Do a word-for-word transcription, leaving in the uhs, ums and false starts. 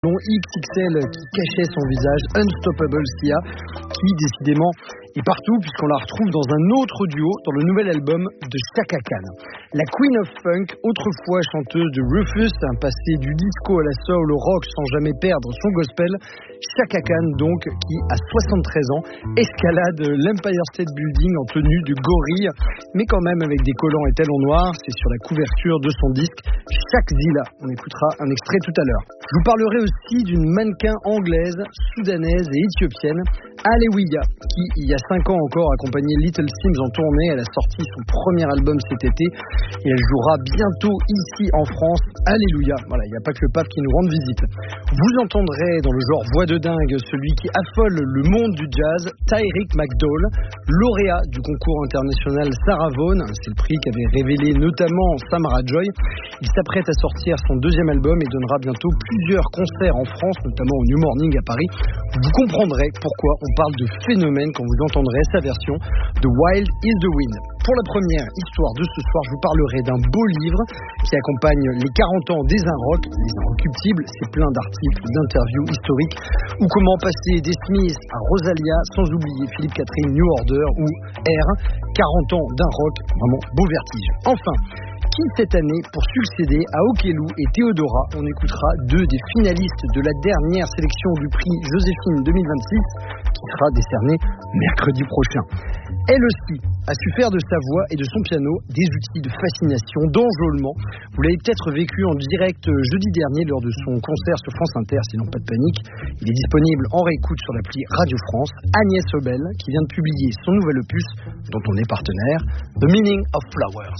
Long X X L qui cachait son visage, Unstoppable Sia, qui décidément est partout puisqu'on la retrouve dans un autre duo dans le nouvel album de Chaka Khan. La Queen of Funk, autrefois chanteuse de Rufus, un passé du disco à la soul au rock sans jamais perdre son gospel. Chaka Khan donc, qui à soixante-treize ans escalade l'Empire State Building en tenue de gorille, mais quand même avec des collants et talons noirs. C'est sur la couverture de son disque Shakzilla. On écoutera un extrait tout à l'heure. Je vous parlerai aussi d'une mannequin anglaise, soudanaise et éthiopienne, Alewiya, qui il y a cinq ans encore accompagnait Little Sims en tournée. Elle a sorti son premier album cet été et elle jouera bientôt ici en France. Alléluia. Voilà, il n'y a pas que le pape qui nous rende visite. Vous entendrez dans le genre voix de dingue celui qui affole le monde du jazz, Tyrick McDowell, lauréat du concours international Sarah Vaughan. C'est le prix qu'avait révélé notamment Samara Joy. Il s'apprête à sortir son deuxième album et donnera bientôt plusieurs concerts en France, notamment au New Morning à Paris. Vous comprendrez pourquoi on parle de phénomène quand vous entendrez sa version de Wild is the Wind. Pour la première histoire de ce soir, je vous parlerai d'un beau livre qui accompagne les quarante ans des Inrocks, les Inrecuptibles. C'est plein d'articles, d'interviews historiques, ou comment passer des Smiths à Rosalia, sans oublier Philippe Catherine, New Order ou R. quarante ans d'un rock, vraiment beau vertige. Enfin, qui cette année pour succéder à Okello et Théodora. On écoutera deux des finalistes de la dernière sélection du prix Joséphine deux mille vingt-six qui sera décerné mercredi prochain. Elle aussi a su faire de sa voix et de son piano des outils de fascination, d'enjôlement. Vous l'avez peut-être vécu en direct jeudi dernier lors de son concert sur France Inter, sinon pas de panique. Il est disponible en réécoute sur l'appli Radio France. Agnès Obel qui vient de publier son nouvel opus dont on est partenaire, The Meaning of Flowers.